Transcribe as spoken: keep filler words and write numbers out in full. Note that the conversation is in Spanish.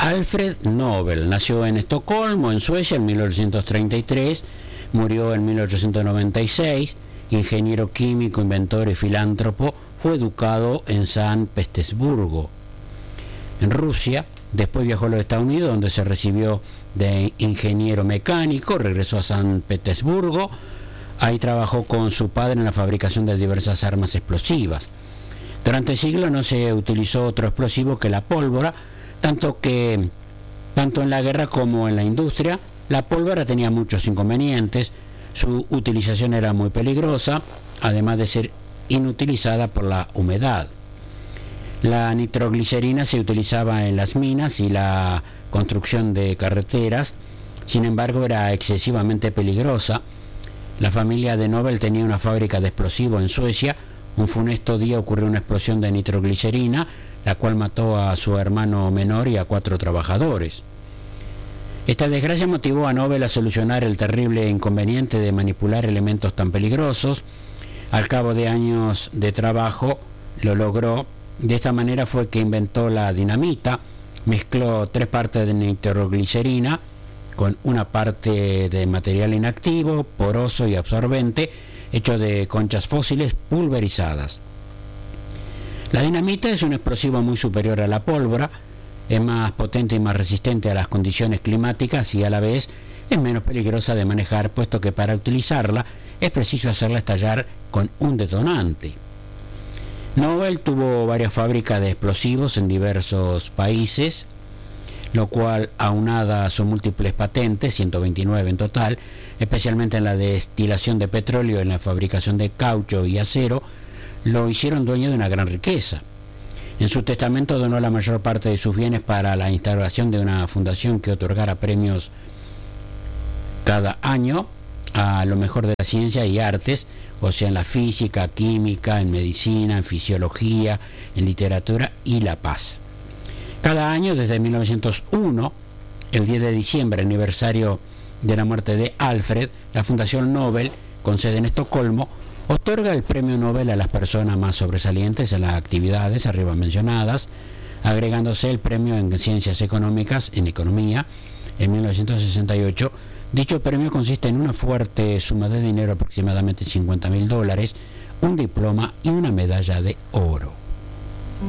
Alfred Nobel nació en Estocolmo, en Suecia, en mil ochocientos treinta y tres, murió en mil ochocientos noventa y seis, ingeniero químico, inventor y filántropo, fue educado en San Petersburgo, en Rusia. Después viajó a los Estados Unidos, donde se recibió de ingeniero mecánico, regresó a San Petersburgo, ahí trabajó con su padre en la fabricación de diversas armas explosivas. Durante el siglo no se utilizó otro explosivo que la pólvora, tanto que, tanto en la guerra como en la industria, la pólvora tenía muchos inconvenientes. Su utilización era muy peligrosa, además de ser inutilizada por la humedad. La nitroglicerina se utilizaba en las minas y la construcción de carreteras, sin embargo era excesivamente peligrosa. La familia de Nobel tenía una fábrica de explosivos en Suecia. Un funesto día ocurrió una explosión de nitroglicerina, la cual mató a su hermano menor y a cuatro trabajadores. Esta desgracia motivó a Nobel a solucionar el terrible inconveniente de manipular elementos tan peligrosos. Al cabo de años de trabajo lo logró. De esta manera fue que inventó la dinamita. Mezcló tres partes de nitroglicerina con una parte de material inactivo, poroso y absorbente, hecho de conchas fósiles pulverizadas. La dinamita es un explosivo muy superior a la pólvora, es más potente y más resistente a las condiciones climáticas y a la vez es menos peligrosa de manejar, puesto que para utilizarla es preciso hacerla estallar con un detonante. Nobel tuvo varias fábricas de explosivos en diversos países, lo cual, aunada a sus múltiples patentes, ciento veintinueve en total, especialmente en la destilación de petróleo, en la fabricación de caucho y acero, lo hicieron dueño de una gran riqueza. En su testamento donó la mayor parte de sus bienes para la instauración de una fundación que otorgara premios cada año a lo mejor de la ciencia y artes, o sea, en la física, química, en medicina, en fisiología, en literatura y la paz. Cada año, desde mil novecientos uno, el diez de diciembre, aniversario de la muerte de Alfred, la Fundación Nobel, con sede en Estocolmo, otorga el premio Nobel a las personas más sobresalientes en las actividades arriba mencionadas, agregándose el premio en ciencias económicas, en economía, en mil novecientos sesenta y ocho. Dicho premio consiste en una fuerte suma de dinero, aproximadamente cincuenta mil dólares, un diploma y una medalla de oro.